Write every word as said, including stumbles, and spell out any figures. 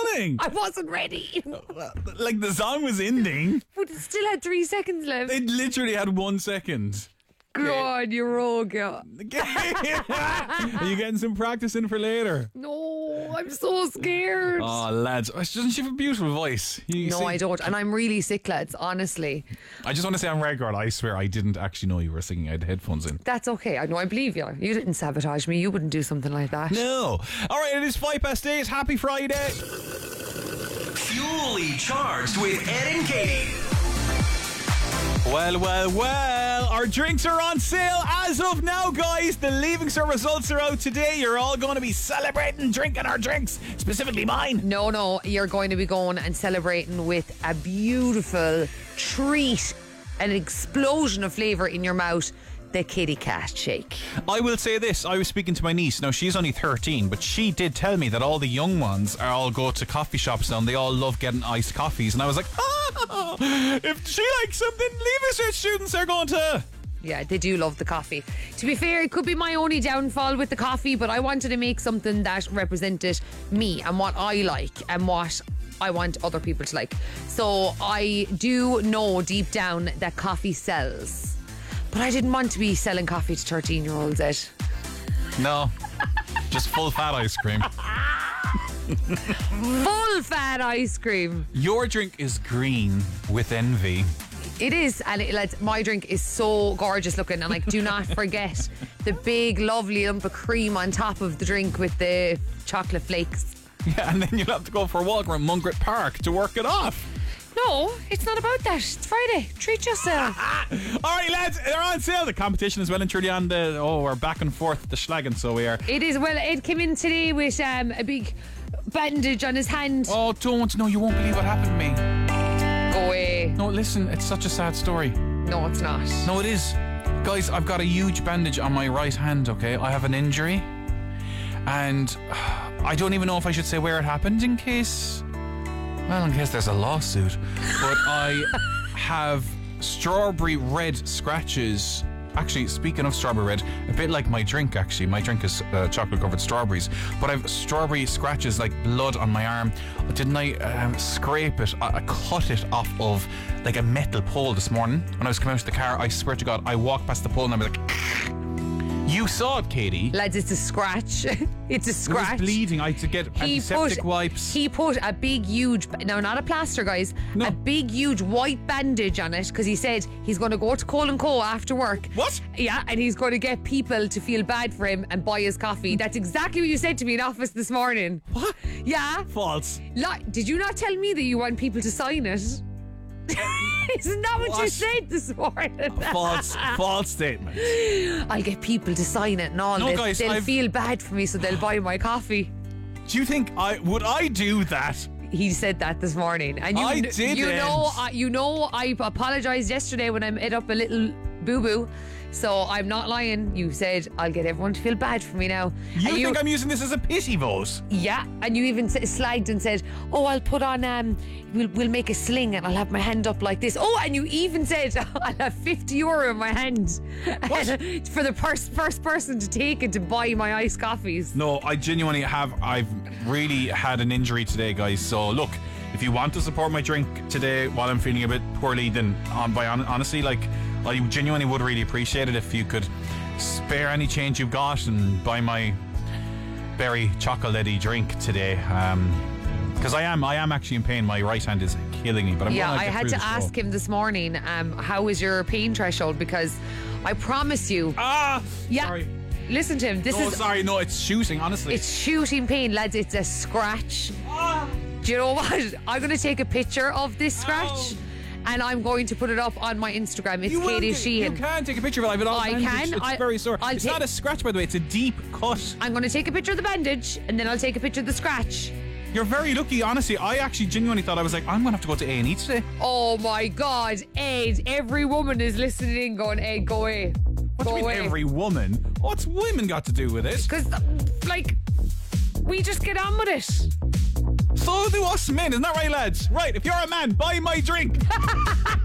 calling? I wasn't ready. Like the song was ending. But it still had three seconds left. It literally had one second. Go on, you rogue. Are you getting some practice in for later? No, I'm so scared. Oh, lads. Doesn't she have a beautiful voice? You no, see? I don't. And I'm really sick, lads, honestly. I just want to say on record, I swear I didn't actually know you were singing. I had headphones in. That's okay. I know, I believe you. You didn't sabotage me. You wouldn't do something like that. No. All right, it is five past eight. Happy Friday. Fuelly charged with Ed and Katie. Well, well, well, our drinks are on sale as of now, guys. The Leaving Cert results are out today. You're all going to be celebrating drinking our drinks, specifically mine. No, no, you're going to be going and celebrating with a beautiful treat, an explosion of flavour in your mouth. The Kitty Cat Shake. I will say this, I was speaking to my niece. Now, she's only thirteen, but she did tell me that all the young ones are all go to coffee shops now and they all love getting iced coffees. And I was like, oh, if she likes something, Leaving Cert students are going to... Yeah, they do love the coffee. To be fair, it could be my only downfall with the coffee, but I wanted to make something that represented me and what I like and what I want other people to like. So I do know deep down that coffee sells. But I didn't want to be selling coffee to thirteen-year-olds, Ed. No, just full fat ice cream. Full fat ice cream. Your drink is green with envy. It is, and it, like, my drink is so gorgeous looking, and like, do not forget the big, lovely lump of cream on top of the drink with the chocolate flakes. Yeah, and then you'll have to go for a walk around Mungret Park to work it off. No, it's not about that. It's Friday. Treat yourself. All right, lads, they're on sale. The competition is well and truly on the... Oh, we're back and forth the schlagging, so we are. It is. Well, Ed came in today with um, a big bandage on his hand. Oh, don't. No, you won't believe what happened to me. Go away. No, listen, it's such a sad story. No, it's not. No, it is. Guys, I've got a huge bandage on my right hand, okay? I have an injury. And I don't even know if I should say where it happened in case... Well, in case there's a lawsuit. But I have strawberry red scratches. Actually, speaking of strawberry red, a bit like my drink, actually. My drink is uh, chocolate-covered strawberries. But I have strawberry scratches, like blood on my arm. Didn't I um, scrape it? I, I cut it off of, like, a metal pole this morning. When I was coming out of the car, I swear to God, I walked past the pole and I was like... You saw it, Katie. Lads, it's a scratch. It's a scratch. It was bleeding. I had to get He antiseptic put, wipes. He put a big, huge, no, not a plaster, guys, No. a big, huge white bandage on it because he said he's going to go to Cole and Co after work. What? Yeah, and he's going to get people to feel bad for him and buy his coffee. That's exactly what you said to me in office this morning. What? Yeah. False. Like, did you not tell me that you want people to sign it? Isn't that what, What? you said this morning? False, false statement. I'll get people to sign it and all. No, they'll guys, they'll I've- feel bad for me, so they'll buy my coffee. Do you think I would I do that? He said that this morning, and you, I kn- didn't. you know, I, you know, I apologized yesterday when I made up a little boo boo. So I'm not lying. You said I'll get everyone to feel bad for me now. You And think I'm using this as a pity vote? Yeah, and you even s- slagged and said, "Oh, I'll put on um, we'll we'll make a sling and I'll have my hand up like this." Oh, and you even said I'll have fifty euro in my hand for the first first person to take it to buy my iced coffees. No, I genuinely have. I've really had an injury today, guys. So look, if you want to support my drink today while I'm feeling a bit poorly, then um, by hon- honestly, like, I genuinely would really appreciate it if you could spare any change you've got and buy my berry chocolatey drink today. Um, because I am, I am actually in pain. My right hand is killing me. But I'm Yeah, gonna I get had through to the show. ask him this morning, um, how is your pain threshold? Because I promise you, Ah, yeah, sorry. listen to him. This No, is sorry, no, it's shooting. Honestly, it's shooting pain, lads. It's a scratch. Do you know what? I'm going to take a picture of this scratch. Ow. And I'm going to put it up on my Instagram. It's You will Katie ta- Sheehan. You can take a picture of it. I have it all I bandaged. can. It's I- very sore. I'll it's ta- not a scratch, by the way. It's a deep cut. I'm going to take a picture of the bandage and then I'll take a picture of the scratch. You're very lucky, honestly. I actually genuinely thought I was like, I'm going to have to go to A and E today. Oh my God, Ed, every woman is listening going, Ed, go away. What go do you mean away. every woman? What's women got to do with it? Because, like, we just get on with it. So do us men, isn't that right, lads? Right, if you're a man, buy my drink.